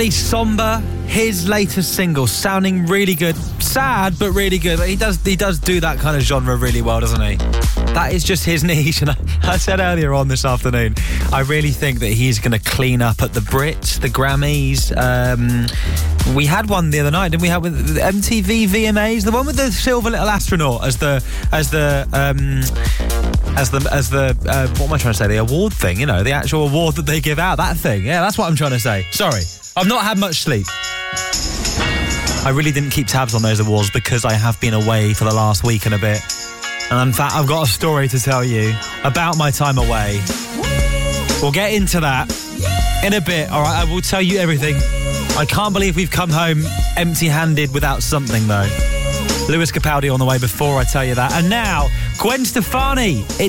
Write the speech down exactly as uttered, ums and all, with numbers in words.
He's somber, his latest single, sounding really good. Sad, but really good. He does he does do that kind of genre really well, doesn't he? That is just his niche. And I, I said earlier on this afternoon, I really think that he's going to clean up at the Brits, the Grammys. Um, we had one the other night, didn't we? Have with the M T V V M As, the one with the silver little astronaut as the as the um, as the as the uh, what am I trying to say? The award thing, you know, the actual award that they give out. That thing. Yeah, that's what I'm trying to say. Sorry. I've not had much sleep. I really didn't keep tabs on those awards because I have been away for the last week and a bit. And in fact, I've got a story to tell you about my time away. We'll get into that in a bit. All right, I will tell you everything. I can't believe we've come home empty-handed without something, though. Lewis Capaldi on the way before I tell you that. And now, Gwen Stefani. It's